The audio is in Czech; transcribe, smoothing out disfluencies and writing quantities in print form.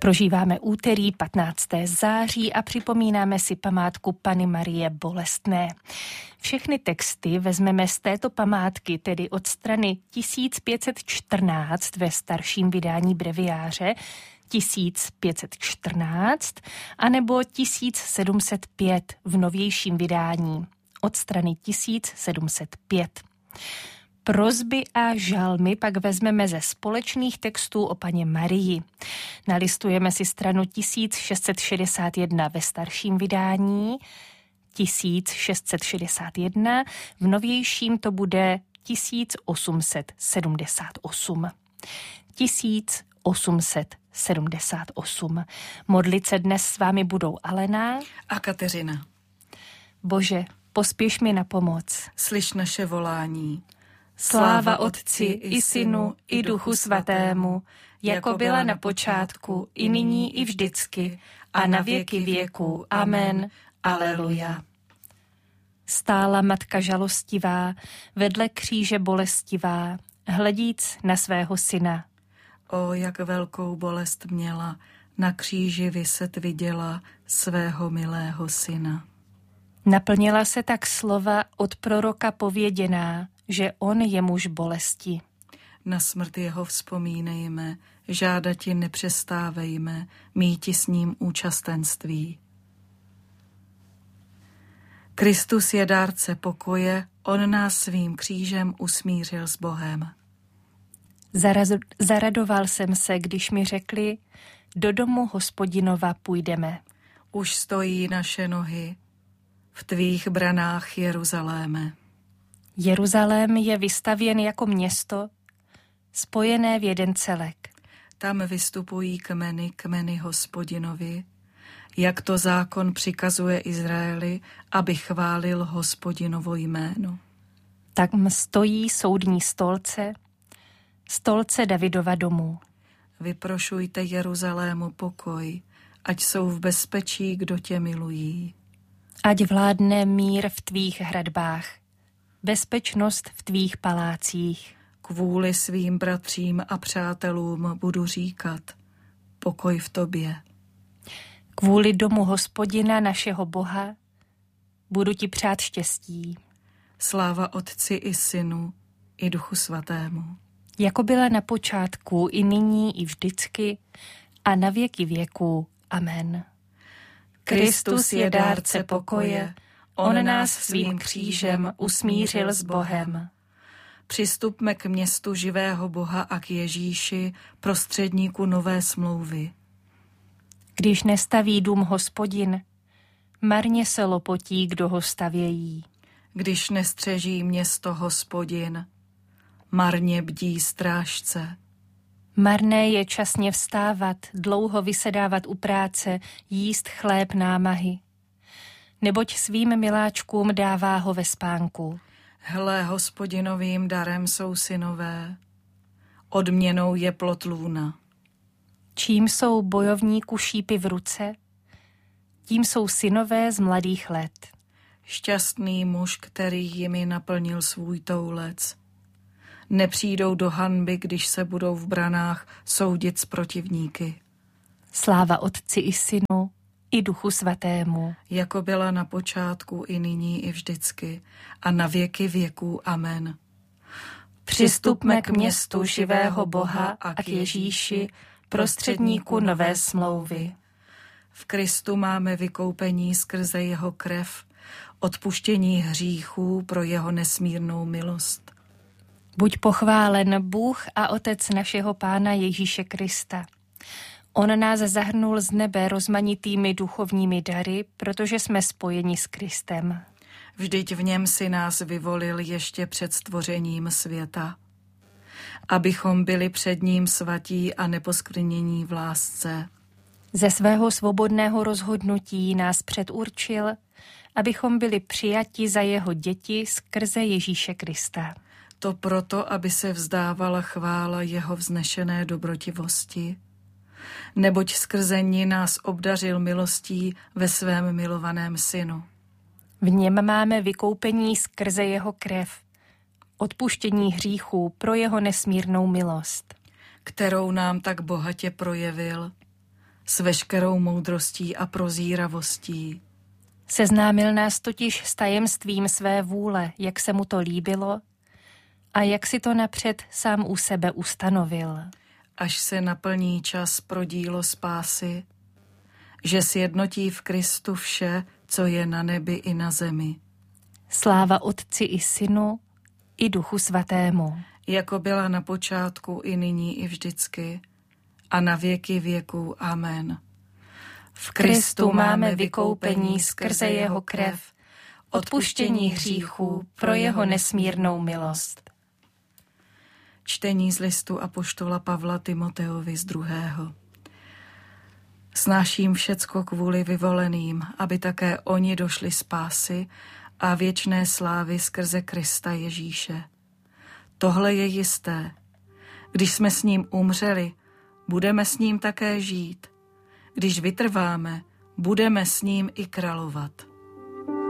Prožíváme úterý 15. září a připomínáme si památku Panny Marie Bolestné. Všechny texty vezmeme z této památky, tedy od strany 1514 ve starším vydání breviáře, 1514 anebo 1705 v novějším vydání od strany 1705. Prosby a žalmy pak vezmeme ze společných textů o Panně Marii. Nalistujeme si stranu 1661 ve starším vydání, 1661, v novějším to bude 1878. 1878. Modlit se dnes s vámi budou Alena a Kateřina. Bože, pospěš mi na pomoc. Slyš naše volání. Sláva Otci i Synu i Duchu Svatému, jako byla na počátku, i nyní, i vždycky, a na věky věků. Amen. Aleluja. Stála matka žalostivá, vedle kříže bolestivá, hledíc na svého syna. O, jak velkou bolest měla, na kříži viset viděla svého milého syna. Naplnila se tak slova od proroka pověděná, že on je muž bolesti. Na smrt jeho vzpomínejme, žádati nepřestávejme, míti s ním účastenství. Kristus je dárce pokoje, on nás svým křížem usmířil s Bohem. Zaradoval jsem se, když mi řekli, do domu Hospodinova půjdeme. Už stojí naše nohy v tvých branách, Jeruzaléme. Jeruzalém je vystavěn jako město, spojené v jeden celek. Tam vystupují kmeny Hospodinovi, jak to zákon přikazuje Izraeli, aby chválil Hospodinovo jméno. Tam stojí soudní stolce Davidova domu. Vyprošujte Jeruzalému pokoj, ať jsou v bezpečí, kdo tě milují. Ať vládne mír v tvých hradbách, bezpečnost v tvých palácích. Kvůli svým bratřím a přátelům budu říkat, pokoj v tobě. Kvůli domu Hospodina našeho Boha budu ti přát štěstí. Sláva Otci i Synu i Duchu Svatému. Jako byla na počátku, i nyní, i vždycky, a na věky věků. Amen. Kristus je dárce pokoje, on nás svým křížem usmířil s Bohem. Přistupme k městu živého Boha a k Ježíši, prostředníku nové smlouvy. Když nestaví dům Hospodin, marně se lopotí, kdo ho stavějí. Když nestřeží město Hospodin, marně bdí strážce. Marné je časně vstávat, dlouho vysedávat u práce, jíst chléb námahy. Neboť svým miláčkům dává ho ve spánku. Hle, Hospodinovým darem jsou synové, odměnou je plod lůna. Čím jsou bojovníků šípy v ruce, tím jsou synové z mladých let. Šťastný muž, který jimi naplnil svůj toulec. Nepřijdou do hanby, když se budou v branách soudit s protivníky. Sláva Otci i Synu i Duchu Svatému. Jako byla na počátku, i nyní, i vždycky, a na věky věků. Amen. Přistupme k městu živého Boha a k Ježíši, prostředníku nové smlouvy. V Kristu máme vykoupení skrze jeho krev, odpuštění hříchů pro jeho nesmírnou milost. Buď pochválen Bůh a Otec našeho Pána Ježíše Krista. On nás zahrnul z nebe rozmanitými duchovními dary, protože jsme spojeni s Kristem. Vždyť v něm si nás vyvolil ještě před stvořením světa, abychom byli před ním svatí a neposkvrnění v lásce. Ze svého svobodného rozhodnutí nás předurčil, abychom byli přijati za jeho děti skrze Ježíše Krista. To proto, aby se vzdávala chvála jeho vznešené dobrotivosti, neboť skrze ní nás obdařil milostí ve svém milovaném synu. V něm máme vykoupení skrze jeho krev, odpuštění hříchů pro jeho nesmírnou milost, kterou nám tak bohatě projevil s veškerou moudrostí a prozíravostí. Seznámil nás totiž s tajemstvím své vůle, jak se mu to líbilo a jak si to napřed sám u sebe ustanovil. Až se naplní čas pro dílo spásy, že sjednotí v Kristu vše, co je na nebi i na zemi. Sláva Otci i Synu i Duchu Svatému. Jako byla na počátku, i nyní, i vždycky, a na věky věků. Amen. V Kristu máme vykoupení skrze jeho krev, odpuštění hříchů pro jeho nesmírnou milost. Čtení z listu apoštola Pavla Timoteovi z 2. Snáším všecko kvůli vyvoleným, aby také oni došli spásy a věčné slávy skrze Krista Ježíše. Tohle je jisté. Když jsme s ním umřeli, budeme s ním také žít. Když vytrváme, budeme s ním i královat.